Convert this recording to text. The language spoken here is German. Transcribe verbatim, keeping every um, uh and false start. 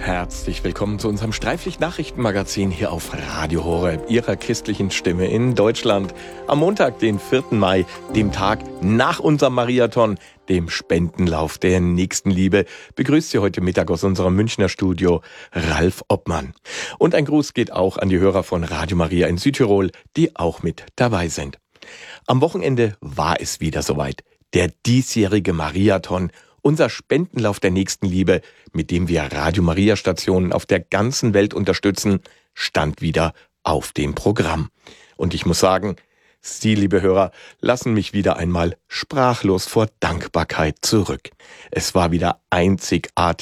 Herzlich willkommen zu unserem Streiflicht-Nachrichtenmagazin hier auf Radio Horeb, Ihrer christlichen Stimme in Deutschland. Am Montag, den vierten Mai, dem Tag nach unserem Mariathon, dem Spendenlauf der Nächstenliebe, begrüßt Sie heute Mittag aus unserem Münchner Studio Ralf Obmann. Und ein Gruß geht auch an die Hörer von Radio Maria in Südtirol, die auch mit dabei sind. Am Wochenende war es wieder soweit. Der diesjährige Mariathon, unser Spendenlauf der Nächstenliebe, mit dem wir Radio Maria Stationen auf der ganzen Welt unterstützen, stand wieder auf dem Programm. Und ich muss sagen, Sie, liebe Hörer, lassen mich wieder einmal sprachlos vor Dankbarkeit zurück. Es war wieder einzigartig